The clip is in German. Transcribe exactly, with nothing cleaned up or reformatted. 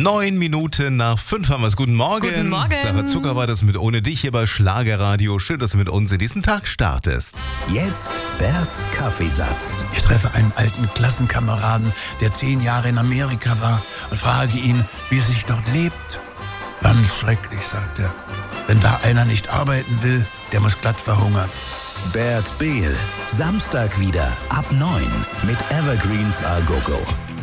Neun Minuten nach fünf haben wir es. Guten Morgen. Guten Morgen. Sarah Zucker war das mit Ohne dich hier bei Schlagerradio. Schön, dass du mit uns in diesen Tag startest. Jetzt Berts Kaffeesatz. Ich treffe einen alten Klassenkameraden, der zehn Jahre in Amerika war und frage ihn, wie es sich dort lebt. Ganz schrecklich, sagt er. Wenn da einer nicht arbeiten will, der muss glatt verhungern. Bert Behl. Samstag wieder ab neun mit Evergreens A Go Go.